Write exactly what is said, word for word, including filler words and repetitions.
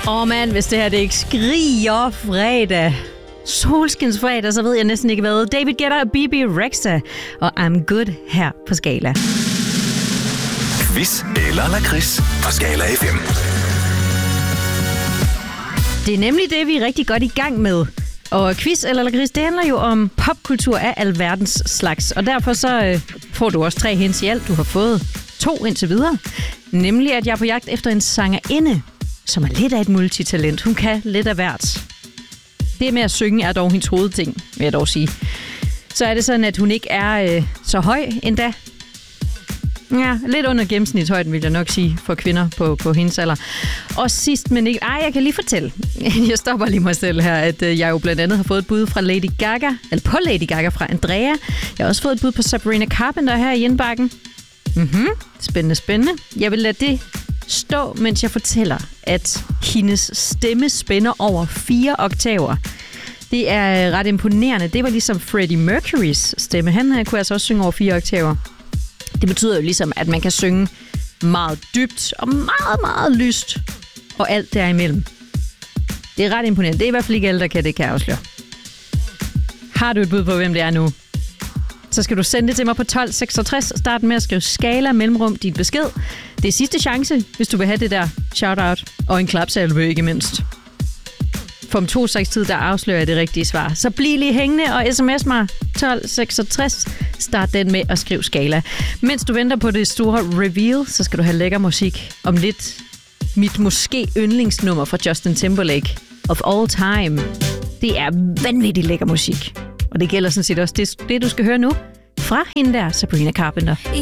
Åh oh mand, hvis det her det ikke skriger fredag. Solskinsfredag, så ved jeg næsten ikke hvad. David Guetta, B B Rexha og I'm Good her på Skala. Quiz eller lakrids på Skala F M. Det er nemlig det, vi er rigtig godt i gang med. Og quiz eller lakrids, det handler jo om popkultur af alverdens slags. Og derfor så øh, får du også tre hints i alt. Du har fået to indtil videre. Nemlig, at jeg er på jagt efter en sangerinde, som er lidt af et multitalent. Hun kan lidt af hvert. Det med at synge er dog hendes hovedting, vil jeg dog sige. Så er det sådan, at hun ikke er øh, så høj endda. Ja, lidt under gennemsnitshøjden, vil jeg nok sige, for kvinder på, på hendes alder. Og sidst, men ikke... Ej, jeg kan lige fortælle. Jeg stopper lige mig selv her, at øh, jeg jo blandt andet har fået et bud fra Lady Gaga, eller på Lady Gaga fra Andrea. Jeg har også fået et bud på Sabrina Carpenter her i indbakken. Mhm, spændende, spændende. Jeg vil lade det stå, mens jeg fortæller, at hendes stemme spænder over fire oktaver. Det er ret imponerende. Det var ligesom Freddie Mercurys stemme. Han kunne altså også synge over fire oktaver. Det betyder jo ligesom, at man kan synge meget dybt og meget, meget lyst. Og alt derimellem. Det er ret imponerende. Det er i hvert fald ikke alle, der kan det, kan jeg afsløre. Har du et bud på, hvem det er nu? Så skal du sende det til mig på tolv seksogtres. Start med at skrive Skala mellemrum din besked. Det er sidste chance, hvis du vil have det der shout-out. Og en klapsalve, ikke mindst. For om to seks tid, der afslører jeg det rigtige svar. Så bliv lige hængende og sms mig tolv seksogtres. Start den med at skrive Skala. Mens du venter på det store reveal, så skal du have lækker musik. Om lidt mit måske yndlingsnummer fra Justin Timberlake. Of All Time. Det er vanvittigt lækker musik. Og det gælder sådan set også det, det du skal høre nu fra hende der, Sabrina Carpenter.